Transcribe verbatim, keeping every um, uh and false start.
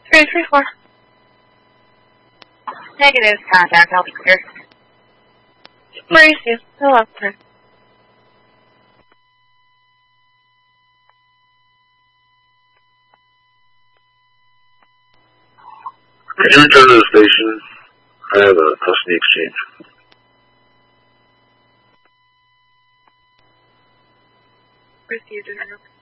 Three, three, four. Negative, contact helicopter. Mauricio, helicopter. Can you return to the station? I have a custody exchange. Received an